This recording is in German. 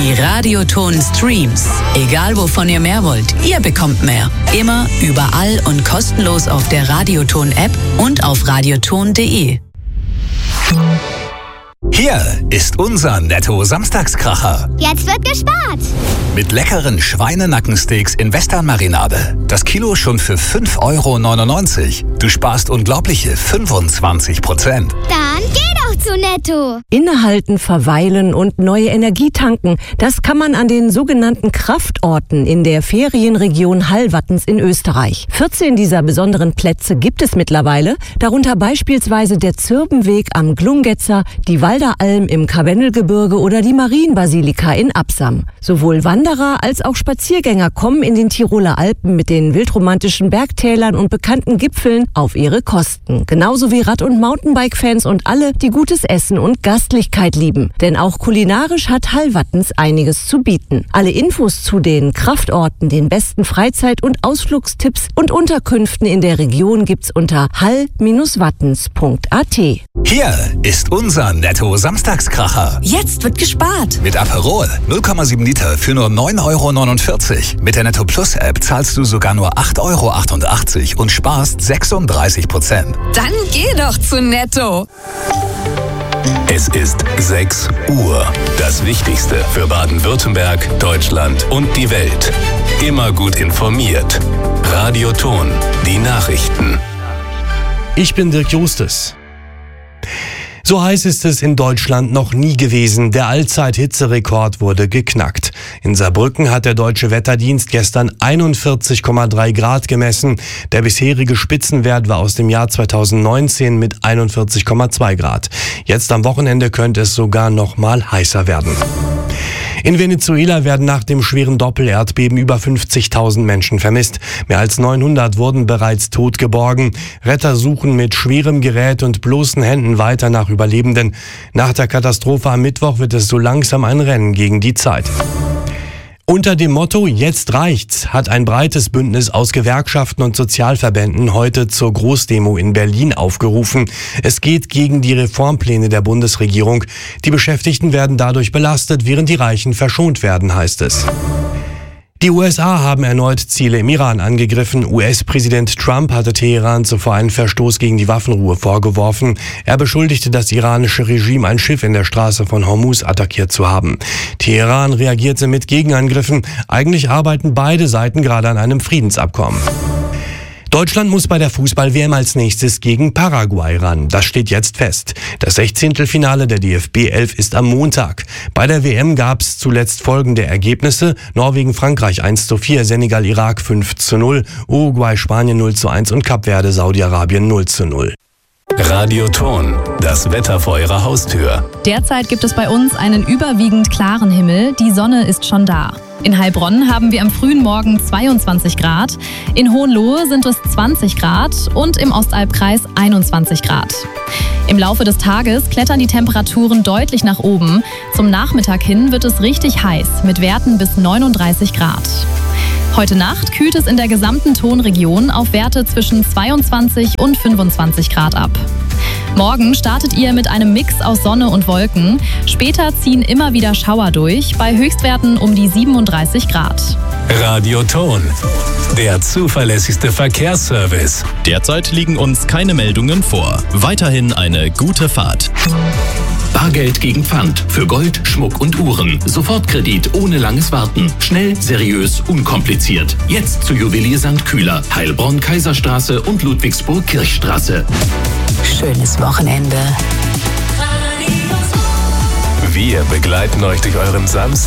Die Radioton Streams. Egal wovon ihr mehr wollt, ihr bekommt mehr. Immer, überall und kostenlos auf der Radioton App und auf radioton.de. Hier ist unser Netto-Samstagskracher. Jetzt wird gespart. Mit leckeren Schweinenackensteaks in Western-Marinade. Das Kilo schon für 5,99 €. Du sparst unglaubliche 25%. Dann geh doch zu Netto. Innehalten, verweilen und neue Energie tanken. Das kann man an den sogenannten Kraftorten in der Ferienregion Hallwattens in Österreich. 14 dieser besonderen Plätze gibt es mittlerweile, darunter beispielsweise der Zirbenweg am Glungetzer, die Walderalm im Karwendelgebirge oder die Marienbasilika in Absam. Sowohl Wanderer als auch Spaziergänger kommen in den Tiroler Alpen mit den wildromantischen Bergtälern und bekannten Gipfeln auf ihre Kosten. Genauso wie Rad- und Mountainbike-Fans und alle, die gutes Essen und Gastlichkeit lieben. Denn auch kulinarisch hat Hallwattens einiges zu bieten. Alle Infos zu den Kraftorten, den besten Freizeit- und Ausflugstipps und Unterkünften in der Region gibt's unter hall-wattens.at. Hier ist unser Netto-Samstagskracher. Jetzt wird gespart. Mit Aperol 0,7 Liter für nur 9,49 €. Mit der Netto Plus App zahlst du sogar nur 8,88 € und sparst 36%. Dann geh doch zu Netto. Es ist 6 Uhr. Das Wichtigste für Baden-Württemberg, Deutschland und die Welt. Immer gut informiert. Radioton, die Nachrichten. Ich bin Dirk Justus. So heiß ist es in Deutschland noch nie gewesen. Der Allzeit-Hitzerekord wurde geknackt. In Saarbrücken hat der Deutsche Wetterdienst gestern 41,3 Grad gemessen. Der bisherige Spitzenwert war aus dem Jahr 2019 mit 41,2 Grad. Jetzt am Wochenende könnte es sogar noch mal heißer werden. In Venezuela werden nach dem schweren Doppelerdbeben über 50.000 Menschen vermisst. Mehr als 900 wurden bereits tot geborgen. Retter suchen mit schwerem Gerät und bloßen Händen weiter nach Überlebenden. Nach der Katastrophe am Mittwoch wird es so langsam ein Rennen gegen die Zeit. Unter dem Motto "Jetzt reicht's" hat ein breites Bündnis aus Gewerkschaften und Sozialverbänden heute zur Großdemo in Berlin aufgerufen. Es geht gegen die Reformpläne der Bundesregierung. Die Beschäftigten werden dadurch belastet, während die Reichen verschont werden, heißt es. Die USA haben erneut Ziele im Iran angegriffen. US-Präsident Trump hatte Teheran zuvor einen Verstoß gegen die Waffenruhe vorgeworfen. Er beschuldigte das iranische Regime, ein Schiff in der Straße von Hormuz attackiert zu haben. Teheran reagierte mit Gegenangriffen. Eigentlich arbeiten beide Seiten gerade an einem Friedensabkommen. Deutschland muss bei der Fußball-WM als nächstes gegen Paraguay ran. Das steht jetzt fest. Das 16. der DFB 11 ist am Montag. Bei der WM gab es zuletzt folgende Ergebnisse: Norwegen-Frankreich 1:4, Senegal-Irak 5:0, Uruguay-Spanien 0:1 und Kap Verde Saudi-Arabien 0:0. Radioton, das Wetter vor Ihrer Haustür. Derzeit gibt es bei uns einen überwiegend klaren Himmel. Die Sonne ist schon da. In Heilbronn haben wir am frühen Morgen 22 Grad, in Hohenlohe sind es 20 Grad und im Ostalbkreis 21 Grad. Im Laufe des Tages klettern die Temperaturen deutlich nach oben. Zum Nachmittag hin wird es richtig heiß mit Werten bis 39 Grad. Heute Nacht kühlt es in der gesamten Tonregion auf Werte zwischen 22 und 25 Grad ab. Morgen startet ihr mit einem Mix aus Sonne und Wolken. Später ziehen immer wieder Schauer durch, bei Höchstwerten um die 37 Grad. Radioton, der zuverlässigste Verkehrsservice. Derzeit liegen uns keine Meldungen vor. Weiterhin eine gute Fahrt. Bargeld gegen Pfand für Gold, Schmuck und Uhren. Sofortkredit ohne langes Warten. Schnell, seriös, unkompliziert. Jetzt zu Juwelier St. Kühler, Heilbronn, Kaiserstraße und Ludwigsburg Kirchstraße. Schönes Wochenende. Wir begleiten euch durch euren Samstag.